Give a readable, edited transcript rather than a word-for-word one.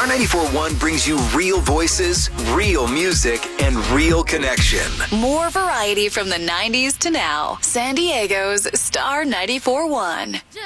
Star 94.1 brings you real voices, real music, and real connection. More variety from the 90s to now. San Diego's Star 94.1.